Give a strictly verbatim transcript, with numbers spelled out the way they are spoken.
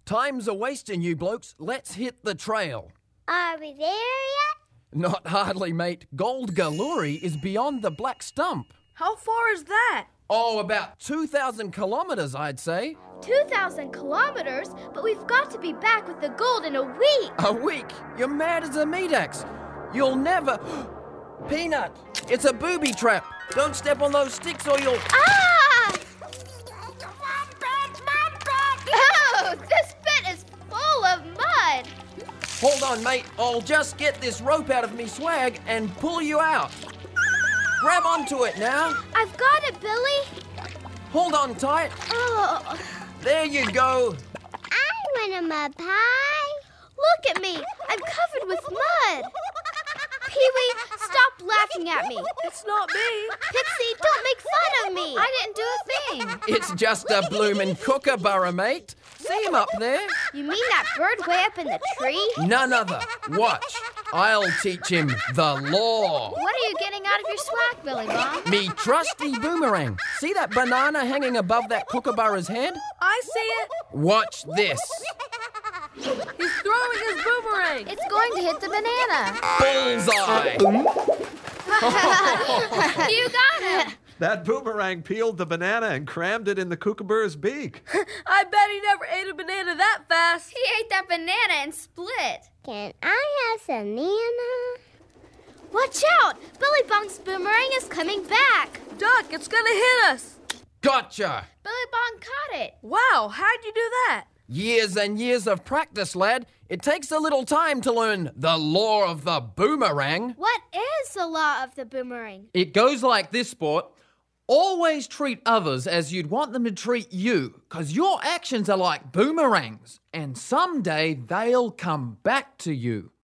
Time's a-wasting, you blokes. Let's hit the trail. Are we there yet? Not hardly, mate. Gold Galore is beyond the Black Stump. How far is that? Oh, about two thousand kilometres, I'd say. two thousand kilometres? But we've got to be back with the gold in a week. A week? You're mad as a meat axe. You'll never... Peanut, it's a booby trap. Don't step on those sticks or you'll... Ah! Oh, this pit is full of mud. Hold on, mate. I'll just get this rope out of me swag and pull you out. Grab onto it now. I've got it, Billy. Hold on tight. Oh. There you go. I want a mud pie. Look at me. I'm covered with mud. Pee-wee, stop laughing at me. It's not me. Pixie, don't make fun of me. I didn't do a thing. It's just a bloomin' kookaburra, mate. See him up there? You mean that bird way up in the tree? None other. Watch. I'll teach him the law. What are you getting out of your swag, Billy Bob? Me trusty boomerang. See that banana hanging above that kookaburra's head? I see it. Watch this. He's throwing his boomerang. It's going to hit the banana. Bullseye. You got it. That boomerang peeled the banana and crammed it in the kookaburra's beak. I bet he never ate a banana that fast. He ate that banana and split. Can I have some banana? Watch out! Billy Bong's boomerang is coming back. Duck, it's gonna hit us. Gotcha. Billy Bong caught it. Wow, how'd you do that? Years and years of practice, lad. It takes a little time to learn the law of the boomerang. What is the law of the boomerang? It goes like this, sport. Always treat others as you'd want them to treat you, because your actions are like boomerangs, and someday they'll come back to you.